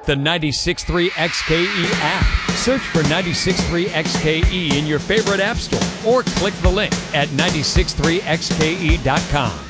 the 96.3 XKE app. Search for 96.3 XKE in your favorite app store or click the link at 963xke.com.